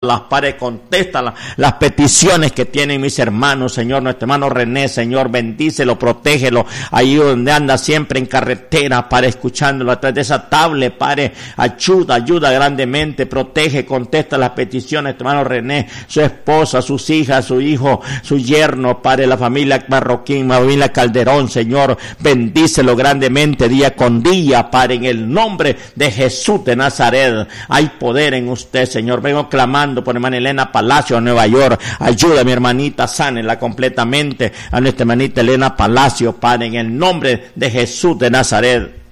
las Padre, contesta las peticiones que tienen mis hermanos, Señor. Nuestro hermano René, Señor, bendícelo, protégelo, ahí donde anda siempre en carretera, Padre, escuchándolo a través de esa tablet, Padre, ayuda grandemente, protege, contesta las peticiones, nuestro hermano René, su esposa, sus hijas, su hijo, su yerno, Padre, la familia Marroquín, familia Calderón, Señor, bendícelo grandemente día con día, Padre, en el nombre de Jesús de Nazaret. Hay poder en usted, Señor. Vengo clamando por hermana Elena Palacio a Nueva York. Ayuda a mi hermanita, sánela completamente a nuestra hermanita Elena Palacio, Padre, en el nombre de Jesús de Nazaret.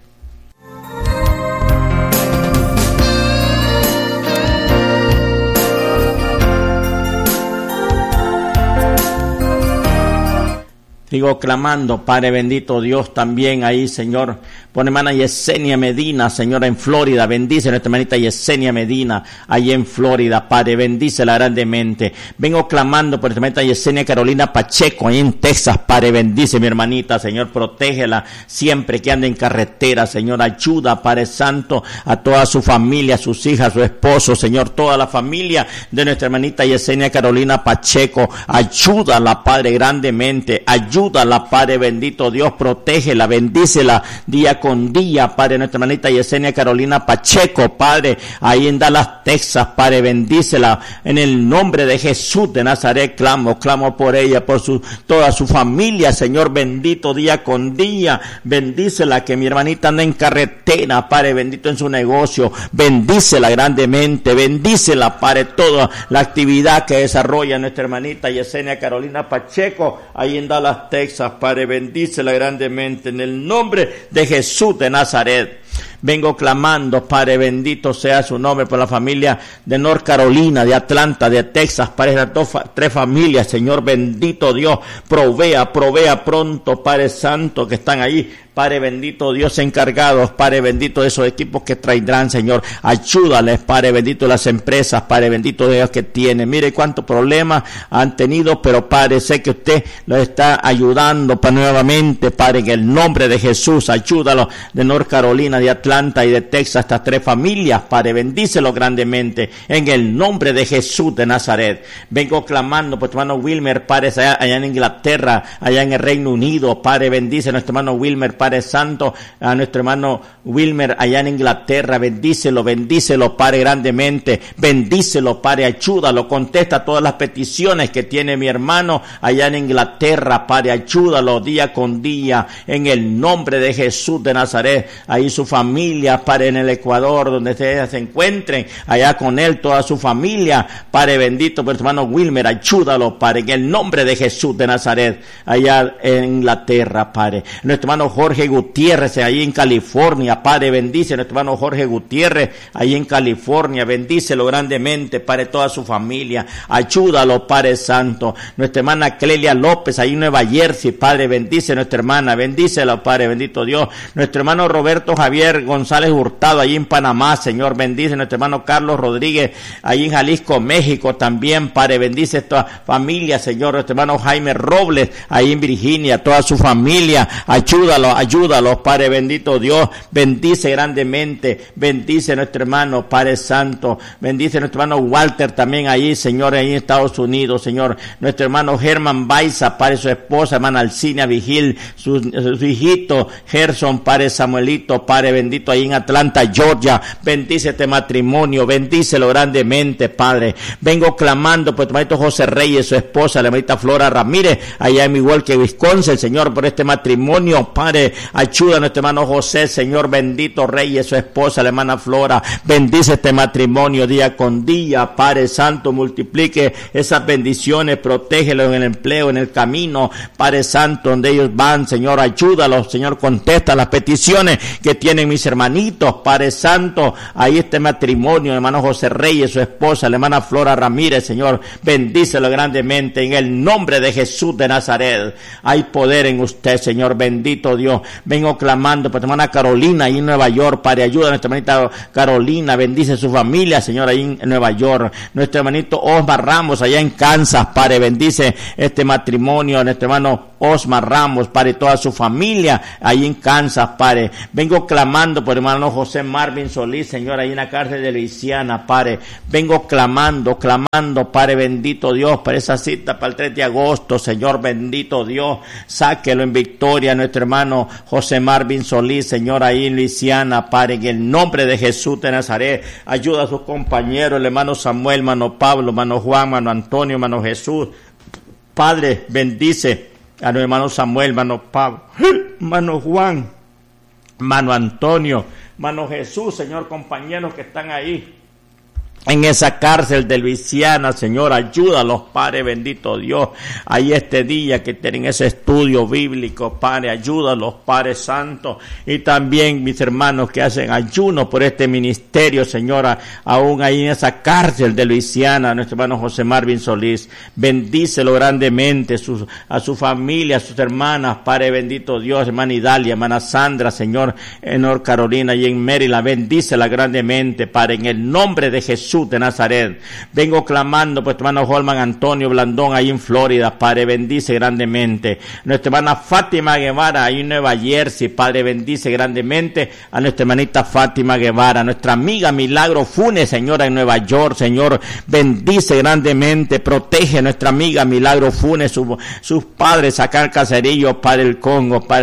Sigo clamando, Padre bendito Dios, también ahí, Señor, por hermana Yesenia Medina, Señor, en Florida, bendice a nuestra hermanita Yesenia Medina, ahí en Florida, Padre, bendícela grandemente. Vengo clamando por nuestra hermanita Yesenia Carolina Pacheco, ahí en Texas, Padre, bendice mi hermanita, Señor, protégela siempre que ande en carretera, Señor, ayuda, Padre Santo, a toda su familia, sus hijas, su esposo, Señor, toda la familia de nuestra hermanita Yesenia Carolina Pacheco, ayúdala, Padre, grandemente, ayúdala, Padre bendito Dios, protégela, bendícela día con día, Padre, nuestra hermanita Yesenia Carolina Pacheco, Padre, ahí en Dallas, Texas, Padre, bendícela, en el nombre de Jesús de Nazaret, clamo por ella, por toda su familia, Señor bendito, día con día, bendícela, que mi hermanita anda en carretera, Padre bendito, en su negocio, bendícela grandemente, bendícela, Padre, toda la actividad que desarrolla nuestra hermanita Yesenia Carolina Pacheco, ahí en Dallas, Texas, Padre, bendícela grandemente en el nombre de Jesús de Nazaret. Vengo clamando, Padre, bendito sea su nombre, por la familia de North Carolina, de Atlanta, de Texas, Padre, las tres familias, Señor bendito Dios, provea pronto, Padre Santo, que están ahí, Padre bendito Dios, encargados, Padre bendito, de esos equipos que traerán, Señor, ayúdales, Padre bendito, las empresas, Padre bendito de Dios que tienen. Mire cuántos problemas han tenido, pero Padre, sé que usted los está ayudando para nuevamente, Padre, en el nombre de Jesús, ayúdalos de North Carolina, de Atlanta y de Texas, estas tres familias, Padre, bendícelo grandemente, en el nombre de Jesús de Nazaret. Vengo clamando por nuestro hermano Wilmer, Padre, allá en Inglaterra, allá en el Reino Unido, Padre, bendice a nuestro hermano Wilmer, Padre Santo, a nuestro hermano Wilmer, allá en Inglaterra, bendícelo, Padre, grandemente, bendícelo, Padre, ayúdalo, contesta todas las peticiones que tiene mi hermano allá en Inglaterra, Padre, ayúdalo día con día, en el nombre de Jesús de Nazaret. Ahí su familia, Padre, en el Ecuador, donde ustedes se encuentren, allá con él, toda su familia, Padre bendito, por nuestro hermano Wilmer, ayúdalo, Padre, en el nombre de Jesús de Nazaret, allá en Inglaterra, Padre. Nuestro hermano Jorge Gutiérrez, ahí en California, Padre, bendice a nuestro hermano Jorge Gutiérrez, ahí en California, bendícelo grandemente, Padre, toda su familia, ayúdalo, Padre Santo. Nuestra hermana Clelia López, ahí en Nueva Jersey, Padre, bendice a nuestra hermana, bendícelo, Padre, bendito Dios. Nuestro hermano Roberto Javier González Hurtado, ahí en Panamá, Señor, bendice a nuestro hermano Carlos Rodríguez, ahí en Jalisco, México, también, Padre, bendice a esta familia, Señor. Nuestro hermano Jaime Robles, ahí en Virginia, toda su familia, ayúdalo, Padre bendito Dios, bendice grandemente, bendice a nuestro hermano, Padre Santo, bendice a nuestro hermano Walter también ahí, Señor, ahí en Estados Unidos, Señor. Nuestro hermano Germán Baiza, Padre, su esposa, hermana Alcinia Vigil, su hijito Gerson, Padre Samuelito, Padre bendito, ahí en Atlanta, Georgia, bendice este matrimonio, bendícelo grandemente, Padre. Vengo clamando por tu hermanito José Reyes, su esposa, la hermanita Flora Ramírez, allá en Milwaukee, Wisconsin, Señor, por este matrimonio, Padre, ayuda a nuestro hermano José, Señor bendito, Reyes, su esposa, la hermana Flora, bendice este matrimonio día con día, Padre Santo, multiplique esas bendiciones, protégelo en el empleo, en el camino, Padre Santo, donde ellos van, Señor, ayúdalos, Señor, contesta las peticiones que tienen mis hermanitos, Padre Santo, ahí este matrimonio, hermano José Reyes, su esposa, la hermana Flora Ramírez, Señor, bendícelo grandemente, en el nombre de Jesús de Nazaret. Hay poder en usted, Señor, bendito Dios. Vengo clamando por tu hermana Carolina, ahí en Nueva York, Padre, ayuda a nuestra hermanita Carolina, bendice su familia, Señor, ahí en Nueva York. Nuestro hermanito Osmar Ramos, allá en Kansas, Padre, bendice este matrimonio, nuestro hermano Osmar Ramos, Padre, toda su familia ahí en Kansas, Padre. Vengo clamando por hermano José Marvin Solís, Señor, ahí en la cárcel de Luisiana, Padre. Vengo clamando, Padre bendito Dios, para esa cita para el 3 de agosto, Señor bendito Dios. Sáquelo en victoria nuestro hermano José Marvin Solís, Señor, ahí en Luisiana, Padre, en el nombre de Jesús de Nazaret. Ayuda a sus compañeros, el hermano Samuel, hermano Pablo, hermano Juan, hermano Antonio, hermano Jesús. Padre, bendice a los hermanos Samuel, hermano Pablo, hermano Juan, hermano Antonio, hermano Jesús, Señor, compañeros que están ahí en esa cárcel de Luisiana, Señor, ayúdalos, Padre bendito Dios, ahí este día que tienen ese estudio bíblico, Padre, ayúdalos, Padre Santo, y también mis hermanos que hacen ayuno por este ministerio, Señora, aún ahí en esa cárcel de Luisiana, nuestro hermano José Marvin Solís, bendícelo grandemente, a su familia, a sus hermanas, Padre bendito Dios, hermana Idalia, hermana Sandra, Señor, en North Carolina y en Maryland, bendícela grandemente, Padre, en el nombre de Jesús de Nazaret. Vengo clamando por tu hermano Holman Antonio Blandón ahí en Florida, Padre, bendice grandemente. Nuestra hermana Fátima Guevara ahí en Nueva Jersey, Padre, bendice grandemente a nuestra hermanita Fátima Guevara. Nuestra amiga Milagro Funes, Señora, en Nueva York, Señor, bendice grandemente, protege a nuestra amiga Milagro Funes, sus padres acá en Caserillo, Padre, el Congo, Padre,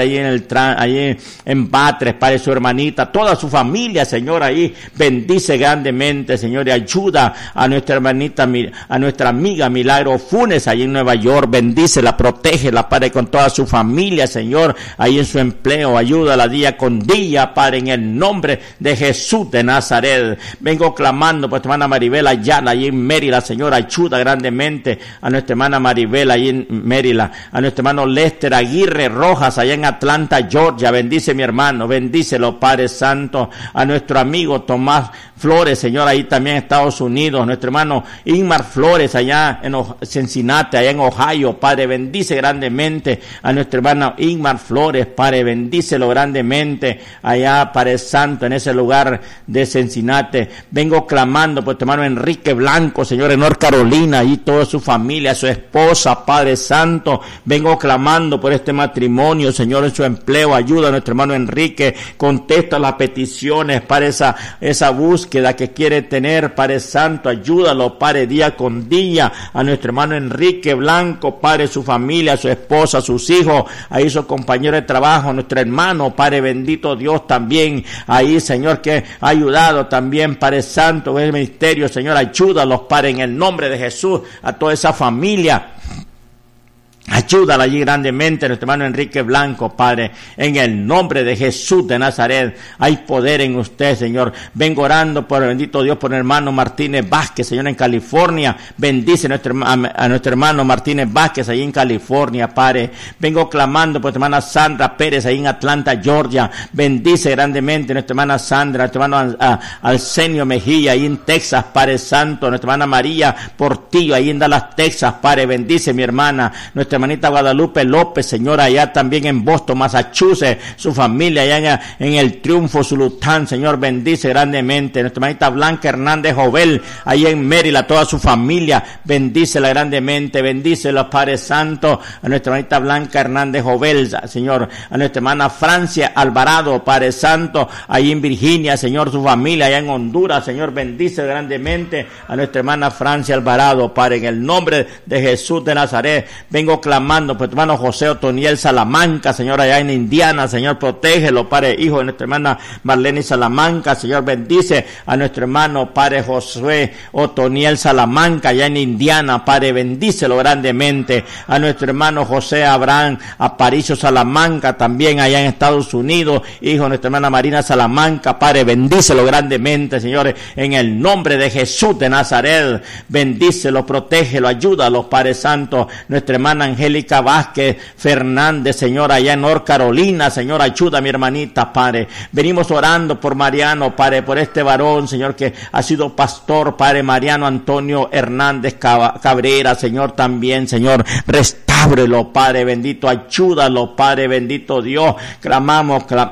ahí en Batres, Padre, su hermanita, toda su familia, Señor, ahí, bendice grandemente, Señor, y ayuda a nuestra hermanita, a nuestra amiga Milagro Funes, allí en Nueva York, bendícela, protégela, Padre, con toda su familia, Señor, ahí en su empleo, ayúdala día con día, Padre, en el nombre de Jesús de Nazaret. Vengo clamando por tu hermana Maribel Ayala, allí en Maryland, Señor, ayuda grandemente a nuestra hermana Maribel, allí en Maryland, a nuestro hermano Lester Aguirre Rojas, allá en Atlanta, Georgia, bendice mi hermano, bendícelo, Padre Santo, a nuestro amigo Tomás Flores, Señor, ahí también en Estados Unidos, nuestro hermano Inmar Flores, allá en Cincinnati, allá en Ohio, Padre, bendice grandemente a nuestro hermano Inmar Flores, Padre, bendícelo grandemente allá, Padre Santo, en ese lugar de Cincinnati. Vengo clamando por tu hermano Enrique Blanco, Señor, en North Carolina, y toda su familia, su esposa, Padre Santo. Vengo clamando por este matrimonio, Señor, en su empleo, ayuda a nuestro hermano Enrique, contesta las peticiones para esa búsqueda que quiere tener, Padre Santo, ayúdalo, Padre, día con día, a nuestro hermano Enrique Blanco, Padre, su familia, su esposa, sus hijos, ahí sus compañeros de trabajo, nuestro hermano, Padre bendito Dios, también, ahí, Señor, que ha ayudado también, Padre Santo, en el ministerio, Señor, ayúdalos, Padre, en el nombre de Jesús, a toda esa familia. Ayúdala allí grandemente, nuestro hermano Enrique Blanco, Padre, en el nombre de Jesús de Nazaret. Hay poder en usted, Señor. Vengo orando por bendito Dios, por el hermano Martínez Vázquez, Señor, en California. Bendice a nuestro hermano Martínez Vázquez, ahí en California, Padre. Vengo clamando por nuestra hermana Sandra Pérez, ahí en Atlanta, Georgia. Bendice grandemente nuestra hermana Sandra, nuestro hermano Arsenio Mejía, ahí en Texas, Padre Santo. Nuestra hermana María Portillo, ahí en Dallas, Texas, Padre. Bendice mi hermana, nuestra hermanita Guadalupe López, Señor, allá también en Boston, Massachusetts, su familia allá en el Triunfo, Sulután, Señor, bendice grandemente. Nuestra hermanita Blanca Hernández Jovel, allá en Maryland, toda su familia, bendícela grandemente, bendícela, Padre Santo, a nuestra hermanita Blanca Hernández Jovel, Señor, a nuestra hermana Francia Alvarado, Padre Santo, allí en Virginia, Señor, su familia, allá en Honduras, Señor, bendice grandemente a nuestra hermana Francia Alvarado, Padre, en el nombre de Jesús de Nazaret. Vengo clamando por tu hermano José Otoniel Salamanca, Señor, allá en Indiana, Señor, protégelo, Padre, hijo de nuestra hermana Marlene Salamanca, Señor, bendice a nuestro hermano, Padre José Otoniel Salamanca, allá en Indiana, Padre, bendícelo grandemente, a nuestro hermano José Abraham Aparicio Salamanca, también allá en Estados Unidos, hijo de nuestra hermana Marina Salamanca, Padre, bendícelo grandemente, señores, en el nombre de Jesús de Nazaret, bendícelo, protégelo, ayúdalo, Padre Santo, nuestra hermana Angélica Vázquez Fernández, Señor, allá en North Carolina, Señor, ayuda a mi hermanita, Padre. Venimos orando por Mariano, Padre, por este varón, Señor, que ha sido pastor, Padre, Mariano Antonio Hernández Cabrera, Señor, también, Señor, restábrelo, Padre bendito, ayúdalo, Padre bendito Dios, clamamos,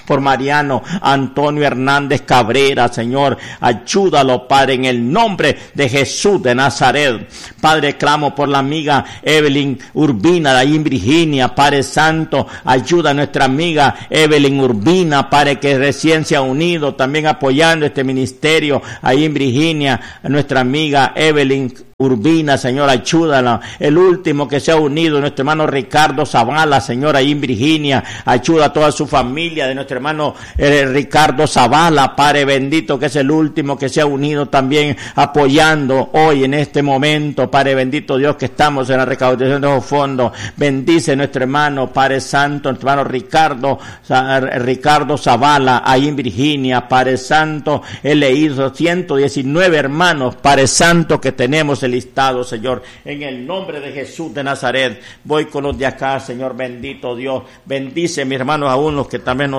por Mariano Antonio Hernández Cabrera, Señor, ayúdalo, Padre, en el nombre de Jesús de Nazaret. Padre, clamo por la amiga Evelyn Urbina de ahí en Virginia, Padre Santo, ayuda a nuestra amiga Evelyn Urbina, Padre, que recién se ha unido, también apoyando este ministerio ahí en Virginia, a nuestra amiga Evelyn Urbina, Señor, ayúdala. El último que se ha unido, nuestro hermano Ricardo Zavala, Señor, ahí en Virginia, ayuda a toda su familia de nuestro hermano Ricardo Zavala, Padre bendito, que es el último que se ha unido también apoyando hoy en este momento, Padre bendito Dios, que estamos en la recaudación de los fondos. Bendice a nuestro hermano, Padre Santo, nuestro hermano Ricardo Zavala, ahí en Virginia, Padre Santo. Él le hizo 119 hermanos, Padre Santo, que tenemos listado, Señor, en el nombre de Jesús de Nazaret. Voy con los de acá, Señor bendito Dios. Bendice, mis hermanos, aún los que también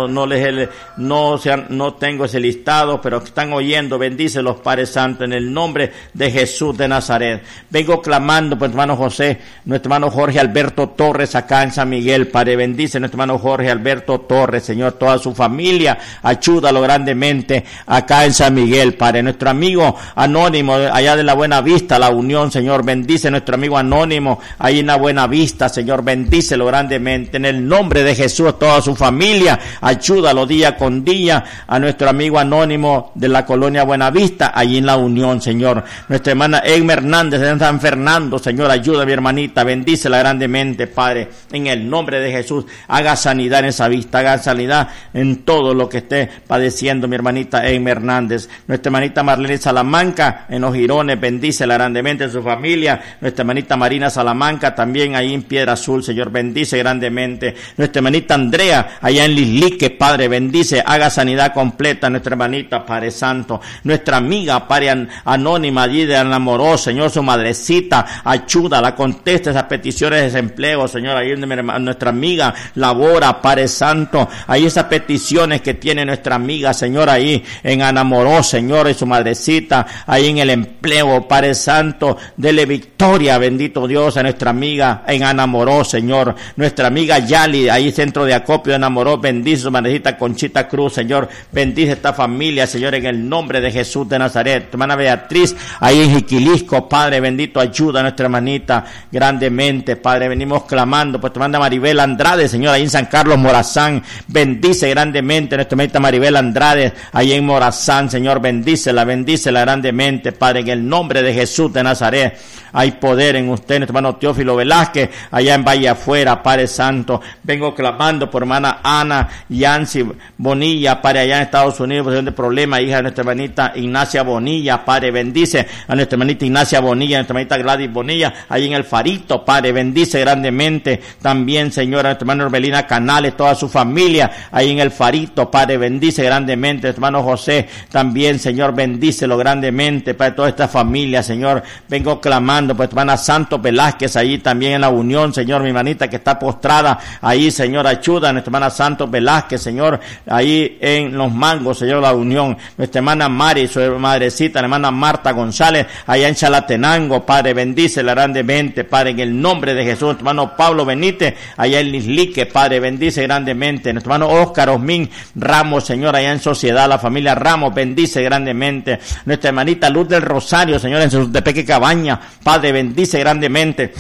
no tengo ese listado, pero que están oyendo, bendícelos, Padre Santo, en el nombre de Jesús de Nazaret. Vengo clamando por nuestro hermano José, nuestro hermano Jorge Alberto Torres, acá en San Miguel, Padre, bendice nuestro hermano Jorge Alberto Torres, Señor, toda su familia, ayúdalo grandemente acá en San Miguel, Padre. Nuestro amigo anónimo allá de la Buena Vista, la Unión, Señor, bendice a nuestro amigo anónimo ahí en la Buena Vista, Señor, bendícelo grandemente en el nombre de Jesús, a toda su familia, ayúdalo día con día a nuestro amigo anónimo de la colonia Buena Vista, allí en la Unión, Señor. Nuestra hermana Egma Hernández en San Fernando, Señor, ayuda a mi hermanita, bendícela grandemente, Padre, en el nombre de Jesús. Haga sanidad en esa vista, haga sanidad en todo lo que esté padeciendo mi hermanita Egma Hernández. Nuestra hermanita Marlene Salamanca en Los Girones, bendícela grandemente en su familia. Nuestra hermanita Marina Salamanca también ahí en Piedra Azul, Señor, bendice grandemente. Nuestra hermanita Andrea allá en Lislique, Padre, bendice, haga sanidad completa nuestra hermanita, Padre Santo. Nuestra amiga, Padre anónima allí de Anamoró, Señor, su madrecita, ayúdala, contesta esas peticiones de desempleo, Señor, ahí nuestra amiga labora, Padre Santo, ahí esas peticiones que tiene nuestra amiga, Señor, ahí en Anamoró, Señor, y su madrecita, ahí en el empleo, Padre Santo, dele victoria, bendito Dios, a nuestra amiga en Anamoró, Señor. Nuestra amiga Yali, ahí centro de acopio de Anamoró, bendice su madrecita Conchita Cruz, Señor, bendice esta familia, Señor, en el nombre de Jesús de Nazaret. Tu hermana Beatriz, ahí en Jiquilisco, Padre bendito, ayuda a nuestra hermanita grandemente, Padre, venimos clamando, pues tu hermana Maribel Andrade, Señor, ahí en San Carlos Morazán, bendice grandemente a nuestra hermanita Maribel Andrade, ahí en Morazán, Señor, bendícela grandemente, Padre, en el nombre de Jesús de Nazaret. Hay poder en usted, nuestro hermano Teófilo Velázquez, allá en Valle Afuera, Padre Santo. Vengo clamando por hermana Ana Yancy Bonilla, Padre, allá en Estados Unidos, por de problema, hija de nuestra hermanita Ignacia Bonilla, Padre, bendice a nuestra hermanita Ignacia Bonilla, a nuestra hermanita Gladys Bonilla, ahí en El Farito, Padre, bendice grandemente. También, Señor, a nuestra hermana Orbelina Canales, toda su familia, ahí en El Farito, Padre, bendice grandemente. Nuestro hermano José, también, Señor, bendícelo grandemente, para toda esta familia, Señor. Vengo clamando pues hermana Santos Velázquez, allí también en la Unión, Señor, mi hermanita que está postrada ahí, Señor, ayuda a nuestra hermana Santos Velázquez, Señor, ahí en Los Mangos, Señor, la Unión. Nuestra hermana Mari, su madrecita, la hermana Marta González, allá en Chalatenango, Padre, bendícela grandemente, Padre, en el nombre de Jesús. Nuestro hermano Pablo Benítez, allá en Lislique, Padre, bendice grandemente. Nuestro hermano Óscar Osmín Ramos, Señor, allá en Sociedad, la familia Ramos, bendice grandemente. Nuestra hermanita Luz del Rosario, Señor, en Tepeque Cabaña, Padre, bendice grandemente.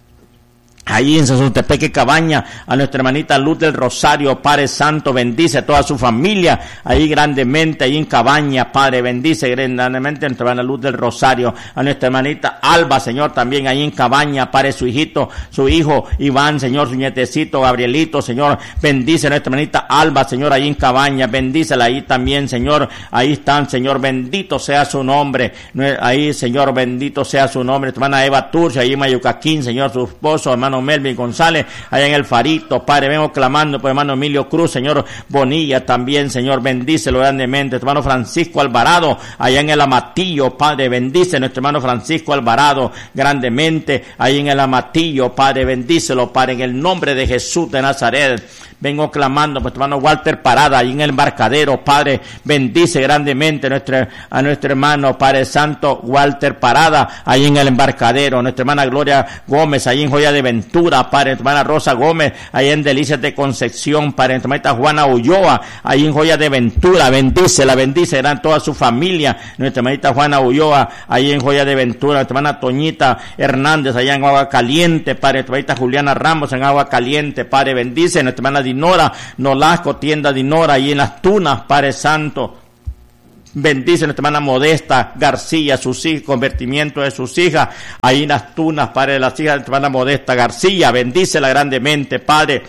Ahí en Sazutepeque Cabaña, a nuestra hermanita Luz del Rosario, Padre Santo, bendice a toda su familia, ahí grandemente, ahí en Cabaña, Padre, bendice grandemente a nuestra hermana Luz del Rosario, a nuestra hermanita Alba, Señor, también ahí en Cabaña, Padre, su hijo Iván, Señor, su nietecito Gabrielito, Señor, bendice a nuestra hermanita Alba, Señor, ahí en Cabaña, bendícela ahí también, Señor, ahí están, Señor, bendito sea su nombre, ahí, Señor, bendito sea su nombre, nuestra hermana Eva Turcia, ahí en Mayucaquín, Señor, su esposo, hermano Melvin González, allá en El Farito, Padre, vengo clamando por hermano Emilio Cruz, Señor, Bonilla también, Señor, bendícelo grandemente, nuestro hermano Francisco Alvarado, allá en El Amatillo, Padre, bendice nuestro hermano Francisco Alvarado grandemente, ahí en El Amatillo, Padre, bendícelo, Padre, en el nombre de Jesús de Nazaret. Vengo clamando por nuestro hermano Walter Parada, ahí en El Embarcadero, Padre, bendice grandemente a nuestro hermano, Padre Santo, Walter Parada, ahí en El Embarcadero, nuestra hermana Gloria Gómez, ahí en Joya de Ventura, Padre, nuestra hermana Rosa Gómez, ahí en Delicias de Concepción, Padre, nuestra hermanita Juana Ulloa, ahí en Joya de Ventura, bendícela, gran toda su familia, nuestra hermanita Juana Ulloa, ahí en Joya de Ventura, nuestra hermana Toñita Hernández, allá en Agua Caliente, Padre, nuestra hermanita Juliana Ramos en Agua Caliente, Padre, bendice, nuestra hermana Dinora Nolasco, tienda Dinora, ahí en Las Tunas, Padre Santo. Bendice a nuestra hermana Modesta García, sus hijos, convertimiento de sus hijas, ahí en Las Tunas, Padre, de las hijas de nuestra hermana Modesta García, bendícela grandemente, Padre.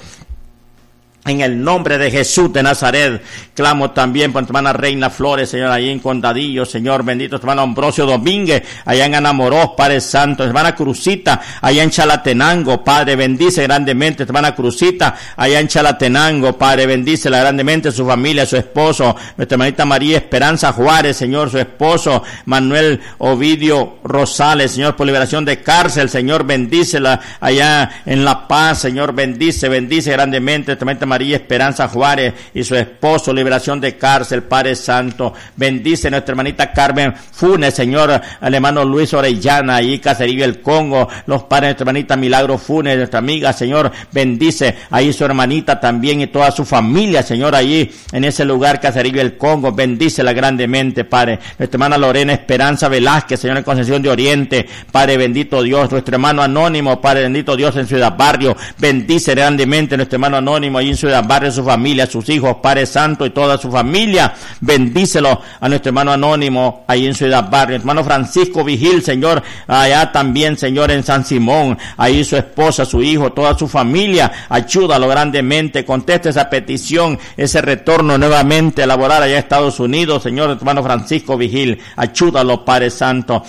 En el nombre de Jesús de Nazaret, clamo también por tu hermana Reina Flores, Señor, ahí en Condadillo, Señor, bendito tu hermano Ambrosio Domínguez, allá en Anamorós, Padre Santo, hermana Cruzita, allá en Chalatenango, Padre, bendice grandemente tu hermana Cruzita, allá en Chalatenango, Padre, bendícela grandemente su familia, su esposo, nuestra hermanita María Esperanza Juárez, Señor, su esposo, Manuel Ovidio Rosales, Señor, por liberación de cárcel, Señor, bendícela allá en La Paz, Señor, bendice grandemente nuestra hermanita María Esperanza Juárez y su esposo, liberación de cárcel, Padre Santo. Bendice a nuestra hermanita Carmen Funes, Señor, al hermano Luis Orellana, ahí Caserío El Congo, los padres de nuestra hermanita Milagro Funes, nuestra amiga, Señor, bendice ahí su hermanita también y toda su familia, Señor, allí en ese lugar, Caserío El Congo, bendícela grandemente, Padre. Nuestra hermana Lorena Esperanza Velázquez, Señor, en Concepción de Oriente, Padre bendito Dios, nuestro hermano Anónimo, Padre bendito Dios, en Ciudad Barrio, bendice grandemente a nuestro hermano Anónimo, allí en Ciudad Barrio, su familia, sus hijos, Padre Santo y toda su familia, bendícelo a nuestro hermano Anónimo, ahí en Ciudad Barrio, hermano Francisco Vigil, Señor, allá también, Señor, en San Simón, ahí su esposa, su hijo, toda su familia, ayúdalo grandemente, contesta esa petición, ese retorno nuevamente a laborar allá en Estados Unidos, Señor, nuestro hermano Francisco Vigil, ayúdalo, Padre Santo,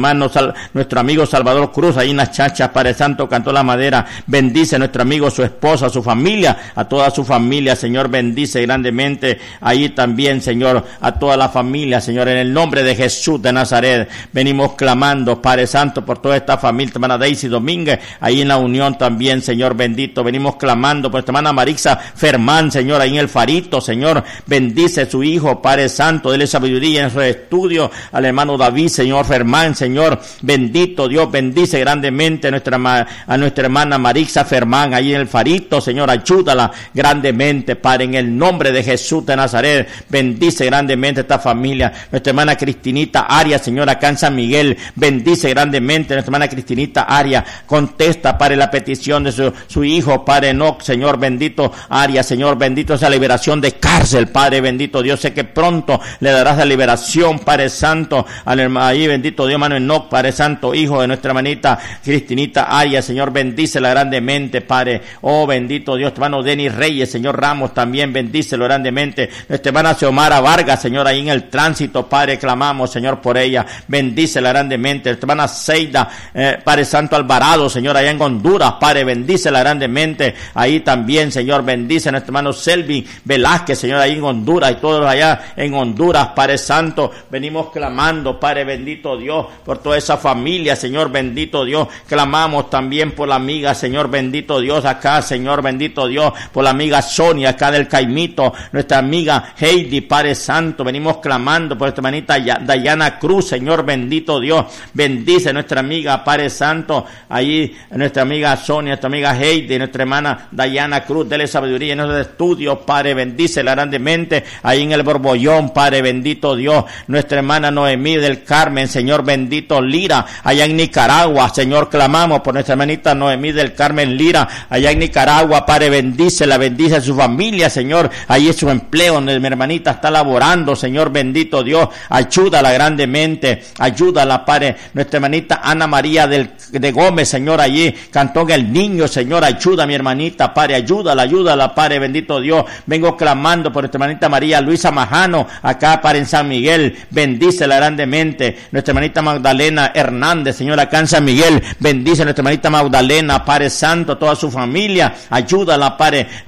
nuestro amigo Salvador Cruz, ahí en Las Chachas, Padre Santo, Cantó la Madera, bendice a nuestro amigo, su esposa, su familia, a toda su familia, Señor, bendice grandemente ahí también, Señor, a toda la familia, Señor, en el nombre de Jesús de Nazaret, venimos clamando, Padre Santo, por toda esta familia, hermana Daisy Domínguez, ahí en la Unión también, Señor, bendito, venimos clamando por esta hermana Marixa Fermán, Señor, ahí en El Farito, Señor, bendice a su hijo, Padre Santo, dele sabiduría en su estudio, al hermano David, Señor, Fermán, Señor, bendito Dios, bendice grandemente a nuestra hermana Marixa Fermán, ahí en El Farito, Señor, ayúdala grandemente, Padre, en el nombre de Jesús de Nazaret, bendice grandemente esta familia, nuestra hermana Cristinita Arias, Señor, acá en San Miguel, bendice grandemente nuestra hermana Cristinita Arias, contesta, Padre, la petición de su hijo, Padre Enoch, Señor, bendito Arias, Señor, bendito esa liberación de cárcel, Padre, bendito Dios, sé que pronto le darás la liberación, Padre Santo, ahí, bendito Dios, hermano Enoch, Padre Santo, hijo de nuestra hermanita Cristinita Arias, Señor, bendícela grandemente, Padre, oh, bendito Dios, hermano Denis Reyes, Señor Ramos, también bendícelo grandemente, nuestra hermana Xiomara Vargas, Señor, ahí en el tránsito, Padre, clamamos, Señor, por ella, bendícela grandemente, nuestra hermana Seida, Padre Santo Alvarado, Señor, allá en Honduras, Padre, bendícela grandemente, ahí también, Señor, bendice a nuestro hermano Selvin Velázquez, Señor, ahí en Honduras, y todos allá en Honduras, Padre Santo, venimos clamando, Padre, bendito Dios, por toda esa familia, Señor, bendito Dios, clamamos también por la amiga, Señor, bendito Dios, acá, Señor, bendito Dios, por la amiga Sonia, acá del Caimito, nuestra amiga Heidi, Padre Santo, venimos clamando por nuestra hermanita Dayana Cruz, Señor, bendito Dios, bendice a nuestra amiga, Padre Santo, ahí nuestra amiga Sonia, nuestra amiga Heidi, nuestra hermana Dayana Cruz, dele sabiduría en los estudios, Padre, bendícela grandemente, ahí en el Borbollón, Padre, bendito Dios, nuestra hermana Noemí del Carmen, Señor, bendito Lira, allá en Nicaragua, Señor, clamamos por nuestra hermanita Noemí del Carmen Lira, allá en Nicaragua, Padre, bendícela, bendice a su familia, Señor, ahí es su empleo donde mi hermanita está laborando, Señor, bendito Dios, ayúdala grandemente, ayúdala, Padre, nuestra hermanita Ana María de Gómez, Señor, allí, Cantón El Niño, Señor, ayuda a mi hermanita, Padre, ayúdala, Padre, bendito Dios, vengo clamando por nuestra hermanita María Luisa Majano, acá, Padre, en San Miguel, bendícela grandemente, nuestra hermanita Magdalena Hernández, Señor, acá en San Miguel, bendice a nuestra hermanita Magdalena, Padre Santo, toda su familia, ayúdala, Padre,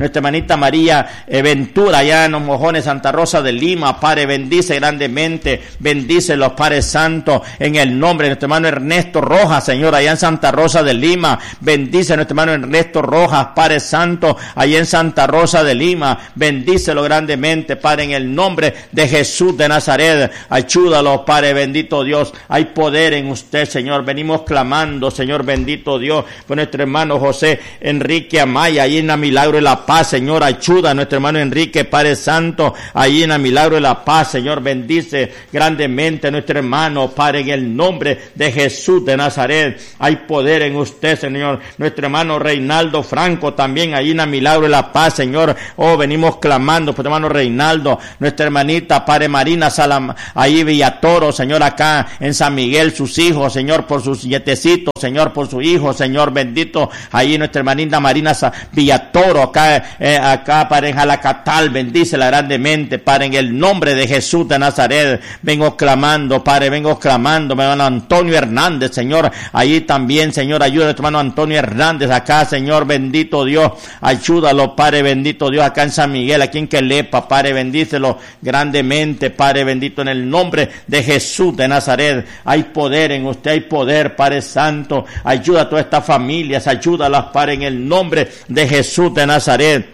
nuestra hermanita María Ventura, allá en Los Mojones, Santa Rosa de Lima, Padre, bendice grandemente, bendícelos, Padre Santo, en el nombre de nuestro hermano Ernesto Rojas, Señor, allá en Santa Rosa de Lima, bendice a nuestro hermano Ernesto Rojas, Padre Santo, allá en Santa Rosa de Lima, bendícelo grandemente, Padre, en el nombre de Jesús de Nazaret, ayúdalo, Padre bendito Dios, hay poder en usted, Señor, venimos clamando, Señor bendito Dios, por nuestro hermano José Enrique Amaya, allí en la Milagro de la Paz, Señor, ayuda a nuestro hermano Enrique, Padre Santo, allí en la Milagro de la Paz, Señor, bendice grandemente a nuestro hermano, Padre, en el nombre de Jesús de Nazaret, hay poder en usted, Señor, nuestro hermano Reinaldo Franco, también allí en la Milagro de la Paz, Señor, venimos clamando por nuestro hermano Reinaldo, nuestra hermanita, Padre Marina Salam, ahí Villatoro, Señor, acá en San Miguel, sus hijos, Señor, por sus nietecitos, Señor, por su hijo, Señor, bendito, ahí nuestra hermanita Marina Villatoro, acá, Padre, en Jalacatal, bendícela grandemente, Padre, en el nombre de Jesús de Nazaret, vengo clamando, Padre, mi hermano Antonio Hernández, Señor, ahí también, Señor, ayuda a nuestro hermano Antonio Hernández, acá, Señor, bendito Dios, ayúdalo, Padre, bendito Dios, acá en San Miguel, aquí en Quelepa, Padre, bendícelo grandemente, Padre, bendito, en el nombre de Jesús de Nazaret, hay poder en usted, hay poder, Padre Santo, ayuda a todas estas familias, ayúdalas, Padre, en el nombre de Jesús de Nazaret.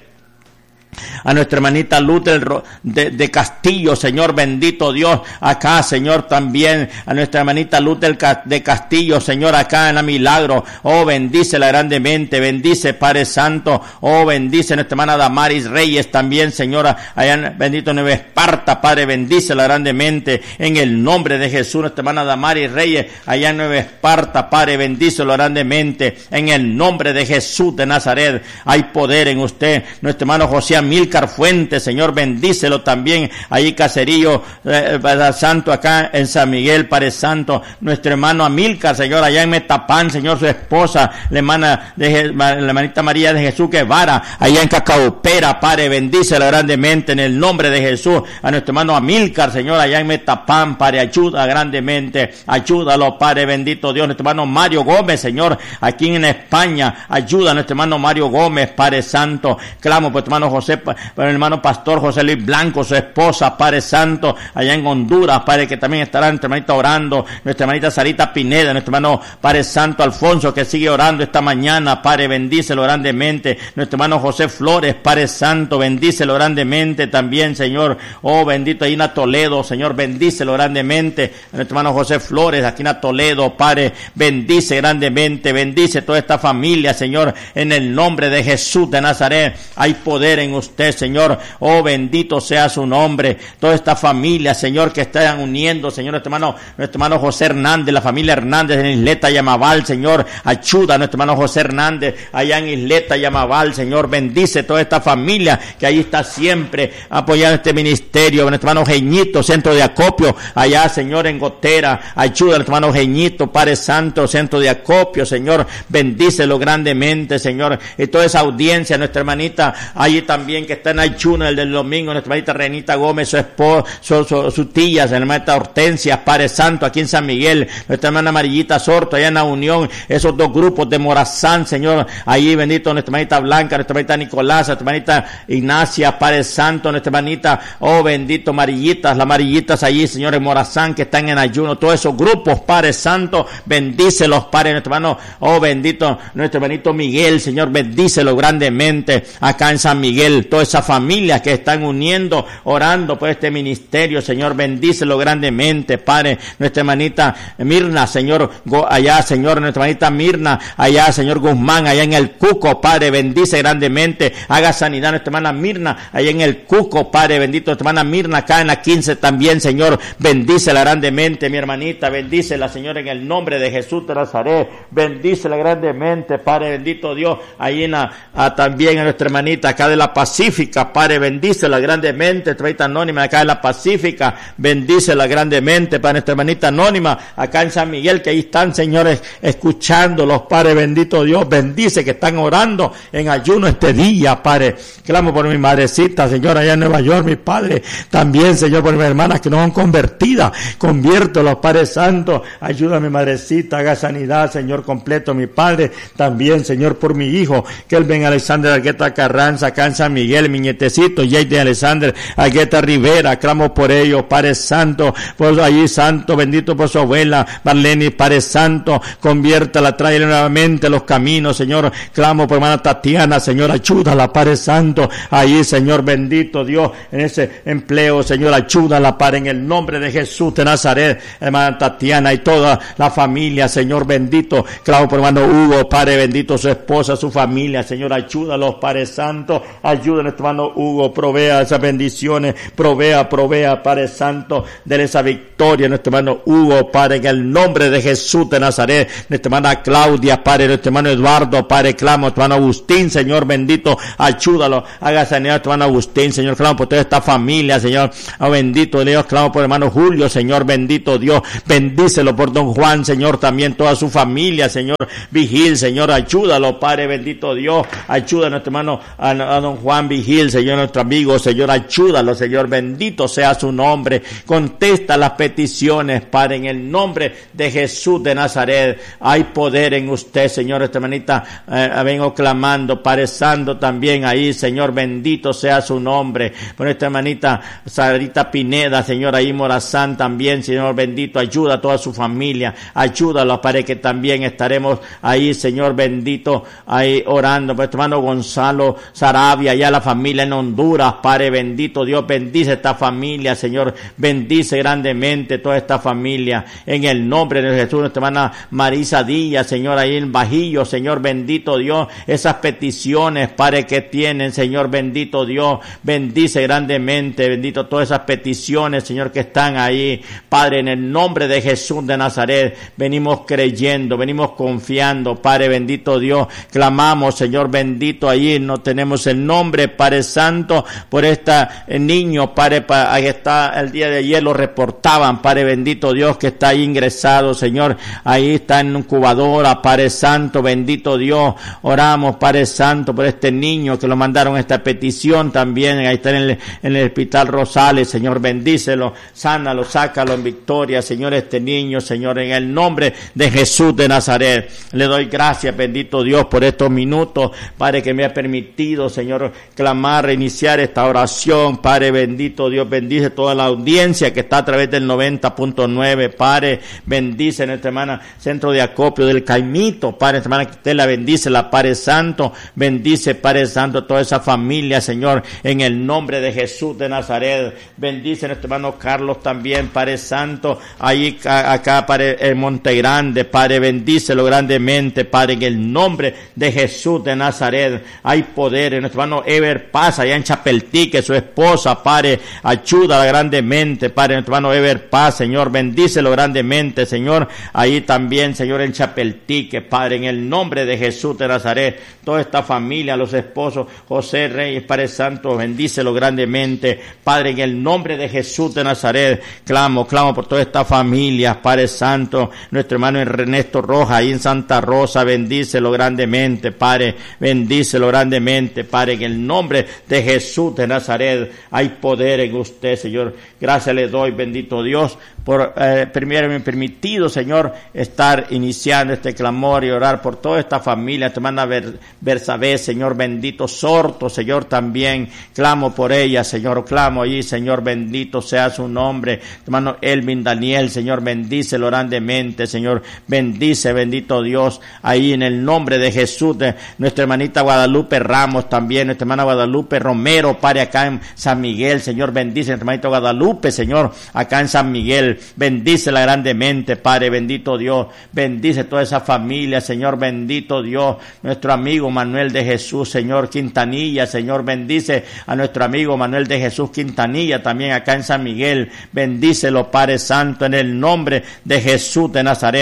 A nuestra hermanita Luz de Castillo, Señor, bendito Dios, acá, Señor, también, a nuestra hermanita Luz de Castillo, Señor, acá en la Milagro, bendícela grandemente, bendice, Padre Santo, bendice a nuestra hermana Damaris Reyes también, Señora, allá en bendito Nueva Esparta, Padre, bendícela grandemente, en el nombre de Jesús, nuestra hermana Damaris Reyes, allá en Nueva Esparta, Padre, bendícelo grandemente, en el nombre de Jesús de Nazaret, hay poder en usted, nuestro hermano José Amílcar Fuentes, Señor, bendícelo también, ahí Caserillo, Padre Santo, acá en San Miguel, Padre Santo, nuestro hermano Amílcar, Señor, allá en Metapán, Señor, su esposa, la hermanita María de Jesús Guevara, allá en Cacaupera, Padre, bendícelo grandemente, en el nombre de Jesús, a nuestro hermano Amílcar, Señor, allá en Metapán, Padre, ayuda grandemente, ayúdalo, Padre, bendito Dios, nuestro hermano Mario Gómez, Señor, aquí en España, ayuda a nuestro hermano Mario Gómez, Padre Santo, clamo por nuestro hermano José, por el hermano pastor José Luis Blanco, su esposa, Padre Santo, allá en Honduras, Padre, que también estará nuestra hermanita orando, nuestra hermanita Sarita Pineda, nuestro hermano Padre Santo Alfonso, que sigue orando esta mañana, Padre, bendícelo grandemente, nuestro hermano José Flores, Padre Santo, bendícelo grandemente también, Señor, bendito ahí en Toledo, Señor, bendícelo grandemente, nuestro hermano José Flores, aquí en Toledo, Padre, bendice grandemente, bendice toda esta familia, Señor, en el nombre de Jesús de Nazaret, hay poder en usted, Señor, bendito sea su nombre, toda esta familia, Señor, que están uniendo, Señor, nuestro hermano José Hernández, la familia Hernández en Isleta Yamabal, Señor, ayuda a nuestro hermano José Hernández, allá en Isleta Yamabal, Señor, bendice toda esta familia, que ahí está siempre apoyando este ministerio, nuestro hermano Geñito, centro de acopio, allá, Señor, en Gotera, ayuda a nuestro hermano Geñito, Padre Santo, centro de acopio, Señor, bendícelo grandemente, Señor, y toda esa audiencia, nuestra hermanita, allí también, que está en ayuno el del domingo, nuestra hermanita Renita Gómez, su esposo, su tía, su hermanita Hortensia, Padre Santo, aquí en San Miguel, nuestra hermana Amarillita Sorto, allá en la Unión, esos dos grupos de Morazán, Señor, allí bendito nuestra hermanita Blanca, nuestra hermanita Nicolás, nuestra hermanita Ignacia, Padre Santo, nuestra hermanita, bendito Amarillitas, las Amarillitas allí, Señor, en Morazán, que están en ayuno, todos esos grupos, Padre Santo, bendícelos, Padre, nuestro hermano, bendito, nuestro hermanito Miguel, Señor, bendícelo grandemente, acá en San Miguel, todas esas familias que están uniendo, orando por este ministerio, Señor, bendícelo grandemente, Padre, nuestra hermanita Mirna, Señor, allá, Señor, nuestra hermanita Mirna, allá, Señor Guzmán, allá en el Cuco, Padre, bendice grandemente, haga sanidad nuestra hermana Mirna, allá en el Cuco, Padre, bendito nuestra hermana Mirna, acá en la 15 también, Señor, bendícela grandemente, mi hermanita, bendícela, Señor, en el nombre de Jesús de Nazaret, bendícela grandemente, Padre, bendito Dios, ahí en también a nuestra hermanita, acá de La Paz, Pacífica, Padre, bendícela grandemente, nuestra hermanita anónima acá en la Pacífica, bendícela grandemente, para nuestra hermanita anónima acá en San Miguel, que ahí están, señores, escuchándolos, Padre, bendito Dios, bendice que están orando en ayuno este día, Padre. Clamo por mi madrecita, Señor, allá en Nueva York, mi Padre, también, Señor, por mis hermanas que no son convertidas, conviértelos, Padre Santo, ayuda a mi madrecita, haga sanidad, Señor, completo, mi Padre, también, Señor, por mi hijo, Kelvin Alexander Argueta Carranza, acá en San Miguel, mi nietecito, Jade Alexander Argueta Rivera, clamo por ellos, Padre Santo, por allí, Santo, bendito por su abuela, Marlene, Padre Santo, conviértala, tráele nuevamente los caminos, Señor, clamo por hermana Tatiana, Señor, ayúdala, Padre Santo, ahí, Señor, bendito Dios, en ese empleo, Señor, ayúdala, Padre, en el nombre de Jesús de Nazaret, hermana Tatiana y toda la familia, Señor, bendito, clamo por hermano Hugo, Padre, bendito, su esposa, su familia, Señor, ayúdalos, Padre Santo, ayuda a nuestro hermano Hugo, provea esas bendiciones, provea, Padre Santo, de esa victoria, nuestro hermano Hugo, Padre, en el nombre de Jesús de Nazaret, nuestra hermana Claudia, Padre, nuestro hermano Eduardo, Padre, clamo, nuestro hermano Agustín, Señor, bendito, ayúdalo, haga sanidad a nuestro hermano Agustín, Señor, clamo por toda esta familia, Señor, oh, bendito Dios, clamo por hermano Julio, Señor, bendito Dios, bendícelo por don Juan, Señor, también toda su familia, Señor, Vigil, Señor, ayúdalo, Padre, bendito Dios, ayuda a nuestro hermano, a don Juan Vigil, Señor, nuestro amigo, Señor, ayúdalo, Señor, bendito sea su nombre, contesta las peticiones, Padre, en el nombre de Jesús de Nazaret, hay poder en usted, Señor, esta hermanita, vengo clamando, Padre Santo, también ahí, Señor, bendito sea su nombre, por esta hermanita Sarita Pineda, Señor, ahí Morazán también, Señor, bendito, ayuda a toda su familia, ayúdalo, Padre, que también estaremos ahí, Señor, bendito, ahí orando, por nuestro hermano Gonzalo Sarabia, allá la familia en Honduras, Padre, bendito Dios, bendice esta familia, Señor, bendice grandemente toda esta familia, en el nombre de Jesús, nuestra hermana Marisa Díaz, Señor, ahí en Bajillo, Señor, bendito Dios, esas peticiones, Padre, que tienen, Señor, bendito Dios, bendice grandemente, bendito todas esas peticiones, Señor, que están ahí, Padre, en el nombre de Jesús de Nazaret, venimos creyendo, venimos confiando, Padre, bendito Dios, clamamos, Señor, bendito, ahí no tenemos el nombre, Padre Santo, por este niño, Padre, ahí está, el día de ayer lo reportaban, Padre, bendito Dios, que está ahí ingresado, Señor, ahí está en incubadora, Padre Santo, bendito Dios, oramos, Padre Santo, por este niño que lo mandaron esta petición también, ahí está en el Hospital Rosales, Señor, bendícelo, sánalo, sácalo en victoria, Señor, este niño, Señor, en el nombre de Jesús de Nazaret, le doy gracias, bendito Dios, por estos minutos, Padre, que me ha permitido, Señor, clamar, reiniciar esta oración, Padre, bendito Dios, bendice toda la audiencia que está a través del 90.9, Padre, bendice nuestra hermana Centro de Acopio del Caimito, Padre, nuestra hermana que usted la bendice, la Padre Santo, bendice, Padre Santo, toda esa familia, Señor, en el nombre de Jesús de Nazaret, bendice nuestro hermano Carlos también, Padre Santo, ahí acá, Padre, en Monte Grande, Padre, bendícelo grandemente, Padre, en el nombre de Jesús de Nazaret, hay poder en nuestro hermano Ever Paz, allá en Chapeltique, su esposa, Padre, ayúdala grandemente, Padre, nuestro hermano Ever Paz, Señor, bendícelo grandemente, Señor, ahí también, Señor, en Chapeltique, Padre, en el nombre de Jesús de Nazaret, toda esta familia, los esposos, José Reyes, Padre Santo, bendícelo grandemente, Padre, en el nombre de Jesús de Nazaret, clamo por toda esta familia, Padre Santo, nuestro hermano Ernesto Rojas, ahí en Santa Rosa, bendícelo grandemente, Padre, bendícelo grandemente, Padre, en el nombre de Jesús de Nazaret, hay poder en usted, Señor, gracias le doy, bendito Dios, por haberme permitido, Señor, estar iniciando este clamor y orar por toda esta familia, tu hermana Bersabé, Señor, bendito, Sorto, Señor, también, clamo por ella, Señor, clamo allí, Señor, bendito sea su nombre, tu hermano Elvin Daniel, Señor, bendícelo grandemente, Señor, bendice, bendito Dios, ahí en el nombre de Jesús, de nuestra hermanita Guadalupe Ramos también, nuestra hermana Guadalupe Romero, Padre, acá en San Miguel, Señor, bendice, nuestra hermanita Guadalupe, Señor, acá en San Miguel, bendícela grandemente, Padre, bendito Dios, bendice toda esa familia, Señor, bendito Dios, nuestro amigo Manuel de Jesús, Señor, Quintanilla, Señor, bendice a nuestro amigo Manuel de Jesús Quintanilla, también acá en San Miguel, bendícelo, Padre Santo, en el nombre de Jesús de Nazaret.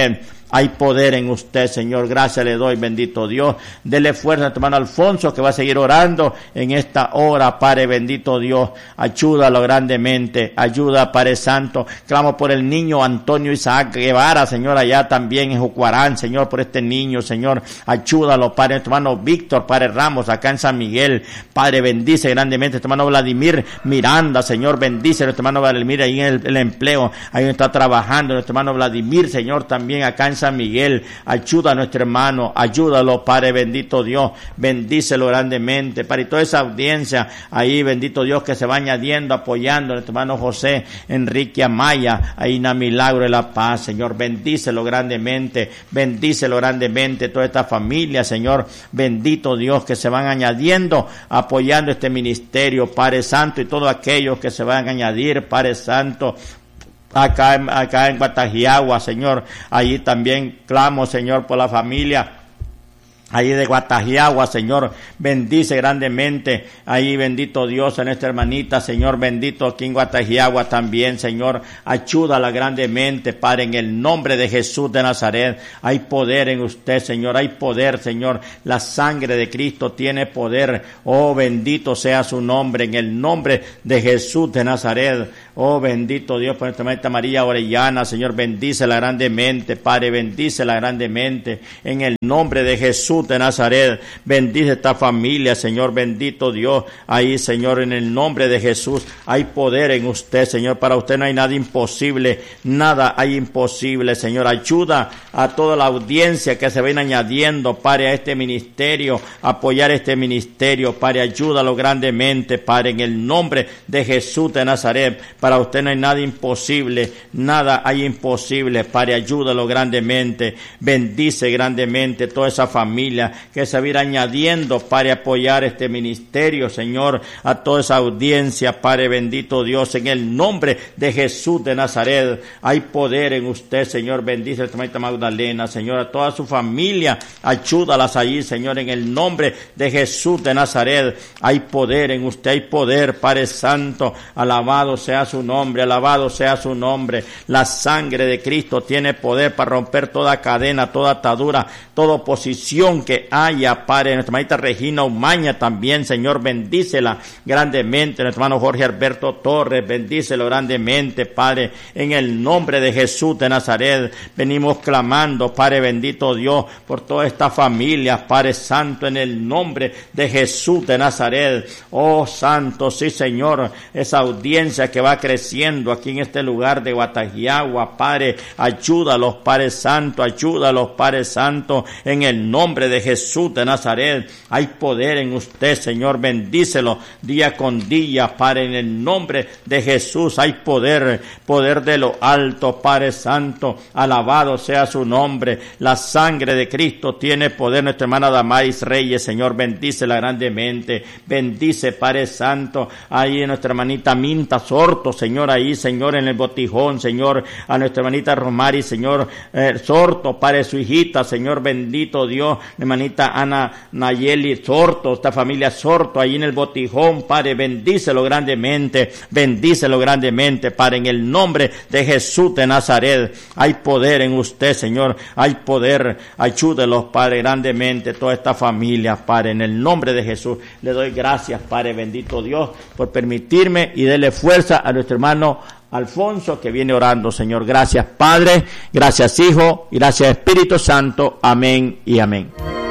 Hay poder en usted, Señor. Gracias le doy, bendito Dios. Dele fuerza a tu hermano Alfonso, que va a seguir orando en esta hora, Padre bendito Dios. Ayúdalo grandemente. Ayuda, Padre Santo. Clamo por el niño Antonio Isaac Guevara, Señor, allá también en Jucuarán, Señor, por este niño, Señor. Ayúdalo, Padre. Tu hermano Víctor, Padre Ramos, acá en San Miguel. Padre, bendice grandemente. Tu hermano Vladimir Miranda, Señor, bendice. Nuestro hermano Vladimir ahí en el empleo, ahí donde está trabajando. Nuestro hermano Vladimir, Señor, también acá en San Miguel. Ayuda a nuestro hermano, ayúdalo, Padre bendito Dios, bendícelo grandemente, Padre, y toda esa audiencia ahí, bendito Dios, que se va añadiendo, apoyando a nuestro hermano José Enrique Amaya, ahí en Milagro de la Paz, Señor, bendícelo grandemente, toda esta familia, Señor, bendito Dios, que se van añadiendo, apoyando este ministerio, Padre Santo, y todos aquellos que se van a añadir, Padre Santo, acá en Guatajiagua, Señor. Allí también clamo, Señor, por la familia ahí de Guatajiagua, Señor, bendice grandemente, ahí bendito Dios a nuestra hermanita, Señor, bendito aquí en Guatajiagua también, Señor, ayúdala grandemente, Padre, en el nombre de Jesús de Nazaret. Hay poder en usted, Señor, hay poder, Señor, la sangre de Cristo tiene poder, oh, bendito sea su nombre, en el nombre de Jesús de Nazaret. Oh, bendito Dios, por nuestra hermanita María Orellana, Señor, bendícela grandemente, Padre, bendícela grandemente, en el nombre de Jesús de Nazaret. Bendice esta familia, Señor, bendito Dios, ahí, Señor, en el nombre de Jesús. Hay poder en usted, Señor, para usted no hay nada imposible, nada hay imposible, Señor. Ayuda a toda la audiencia que se viene añadiendo, Padre, a este ministerio, apoyar este ministerio, Padre, ayúdalo grandemente, Padre, en el nombre de Jesús de Nazaret. Para usted no hay nada imposible, nada hay imposible, Padre, ayúdalo grandemente, bendice grandemente toda esa familia que se va a ir añadiendo, Padre, apoyar este ministerio, Señor, a toda esa audiencia, Padre, bendito Dios, en el nombre de Jesús de Nazaret. Hay poder en usted, Señor, bendice a nuestra hermanita Magdalena, Señor, a toda su familia, ayúdalas allí, Señor, en el nombre de Jesús de Nazaret. Hay poder en usted, hay poder, Padre Santo, alabado sea su nombre, alabado sea su nombre. La sangre de Cristo tiene poder para romper toda cadena, toda atadura, toda oposición que haya, Padre. Nuestra hermanita Regina Umaña también, Señor, bendícela grandemente. Nuestro hermano Jorge Alberto Torres, bendícelo grandemente, Padre, en el nombre de Jesús de Nazaret. Venimos clamando, Padre bendito Dios, por toda esta familia, Padre Santo, en el nombre de Jesús de Nazaret. Oh, Santo, sí, Señor, esa audiencia que va creciendo aquí en este lugar de Guatajiagua, Padre, ayúdalos, Padre Santo, ayúdalos, Padre Santo, en el nombre de Jesús de Nazaret. Hay poder en usted, Señor, bendícelo día con día, Padre, en el nombre de Jesús. Hay poder, poder de lo alto, Padre Santo, alabado sea su nombre. La sangre de Cristo tiene poder. Nuestra hermana Damaris Reyes, Señor, bendícela grandemente, bendice, Padre Santo, ahí nuestra hermanita Minta Sorto, Señor, ahí, Señor, en el Botijón, Señor, a nuestra hermanita Romari, Señor, Sorto, Padre, su hijita, Señor, bendito Dios, hermanita Ana Nayeli Sorto, esta familia Sorto, ahí en el Botijón, Padre, bendícelo grandemente, Padre, en el nombre de Jesús de Nazaret. Hay poder en usted, Señor, hay poder, ayúdelos, Padre, grandemente, toda esta familia, Padre, en el nombre de Jesús. Le doy gracias, Padre, bendito Dios, por permitirme y dele fuerza a nuestro hermano Alfonso, que viene orando, Señor. Gracias, Padre, gracias, Hijo, y gracias, Espíritu Santo. Amén y amén.